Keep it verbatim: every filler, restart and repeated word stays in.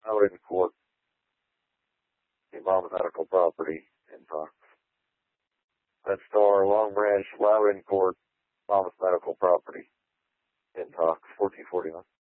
out in court. The Mama Medical property in Fox. Red Star, Long Branch, Loudon Court, Mama's Medical property in Fox, fourteen forty-one.